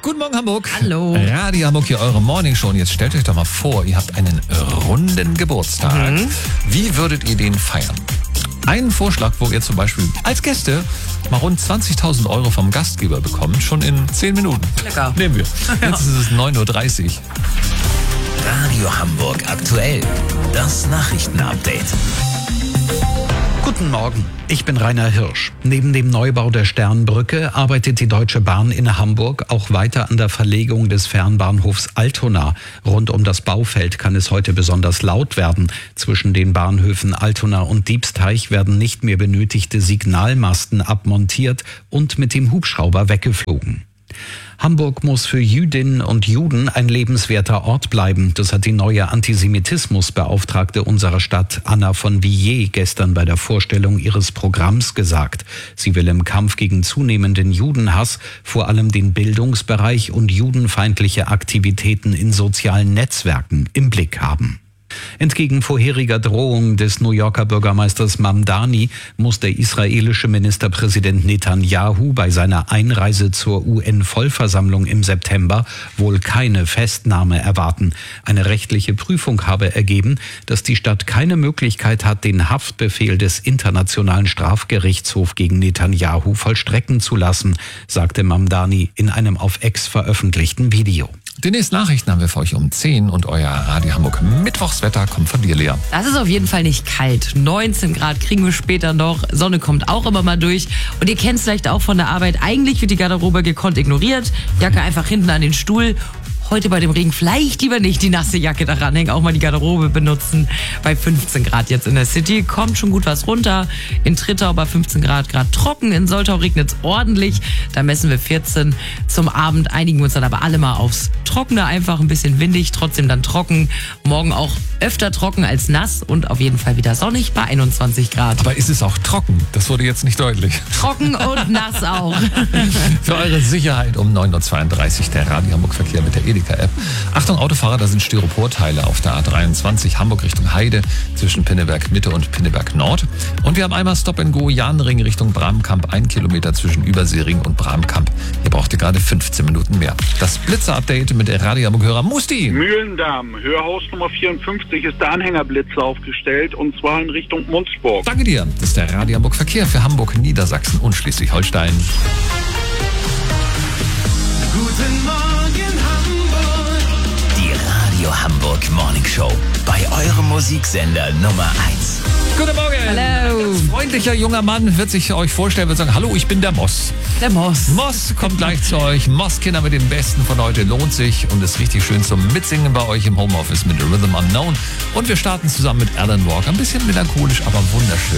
Guten Morgen, Hamburg. Hallo. Radio Hamburg, hier eure Morning Show. Und jetzt stellt euch doch mal vor, ihr habt einen runden Geburtstag. Wie würdet ihr den feiern? Einen Vorschlag, wo ihr zum Beispiel als Gäste mal rund 20.000 Euro vom Gastgeber bekommt, schon in 10 Minuten. Lecker. Nehmen wir. Jetzt ist es 9.30 Uhr. Radio Hamburg aktuell. Das Nachrichtenupdate. Guten Morgen, ich bin Rainer Hirsch. Neben dem Neubau der Sternbrücke arbeitet die Deutsche Bahn in Hamburg auch weiter an der Verlegung des Fernbahnhofs Altona. Rund um das Baufeld kann es heute besonders laut werden. Zwischen den Bahnhöfen Altona und Diebsteich werden nicht mehr benötigte Signalmasten abmontiert und mit dem Hubschrauber weggeflogen. Hamburg muss für Jüdinnen und Juden ein lebenswerter Ort bleiben. Das hat die neue Antisemitismusbeauftragte unserer Stadt, Anna von Villiers, gestern bei der Vorstellung ihres Programms gesagt. Sie will im Kampf gegen zunehmenden Judenhass vor allem den Bildungsbereich und judenfeindliche Aktivitäten in sozialen Netzwerken im Blick haben. Entgegen vorheriger Drohung des New Yorker Bürgermeisters Mamdani muss der israelische Ministerpräsident Netanyahu bei seiner Einreise zur UN-Vollversammlung im September wohl keine Festnahme erwarten. Eine rechtliche Prüfung habe ergeben, dass die Stadt keine Möglichkeit hat, den Haftbefehl des Internationalen Strafgerichtshofs gegen Netanyahu vollstrecken zu lassen, sagte Mamdani in einem auf X veröffentlichten Video. Die nächsten Nachrichten haben wir für euch um 10 und euer Radio Hamburg Mittwochswetter kommt von dir, Lea. Das ist auf jeden Fall nicht kalt. 19 Grad kriegen wir später noch. Sonne kommt auch immer mal durch. Und ihr kennt es vielleicht auch von der Arbeit. Eigentlich wird die Garderobe gekonnt ignoriert. Jacke einfach hinten an den Stuhl. Heute bei dem Regen vielleicht lieber nicht die nasse Jacke daran hängen, auch mal die Garderobe benutzen. Bei 15 Grad jetzt in der City kommt schon gut was runter. In Trittau bei 15 Grad gerade trocken. In Soltau regnet es ordentlich. Da messen wir 14. Zum Abend einigen wir uns dann aber alle mal aufs Trockene. Einfach ein bisschen windig, trotzdem dann trocken. Morgen auch öfter trocken als nass und auf jeden Fall wieder sonnig bei 21 Grad. Aber ist es auch trocken? Das wurde jetzt nicht deutlich. Trocken und nass auch. Für eure Sicherheit um 9.32 Uhr der Radio Hamburg Verkehr mit der Edeka-App. Achtung Autofahrer, da sind Styroporteile auf der A23 Hamburg Richtung Heide zwischen Pinneberg Mitte und Pinneberg Nord. Und wir haben einmal Stop and Go Jahnring Richtung Bramkamp, 1 Kilometer zwischen Überseering und Bramkamp. Hier braucht ihr gerade 15 Minuten mehr. Das Blitzer-Update mit der Radio Hamburg-Hörer Musti. Mühlendamm, Hörhaus Nummer 54 ist der Anhängerblitzer aufgestellt und zwar in Richtung Munzburg. Danke dir. Das ist der Radio Hamburg Verkehr für Hamburg, Niedersachsen und Schleswig-Holstein. Guten Morgen Hamburg. Die Radio Hamburg Morning Show. Bei eurem Musiksender Nummer 1. Guten Morgen. Hallo. Ein ganz freundlicher junger Mann wird sich euch vorstellen, wird sagen, hallo, ich bin der Moss. Der Moss. Moss kommt gleich zu euch. Moss-Kinder mit den Besten von heute lohnt sich und ist richtig schön zum Mitsingen bei euch im Homeoffice mit Rhythm Unknown. Und wir starten zusammen mit Alan Walker. Ein bisschen melancholisch, aber wunderschön.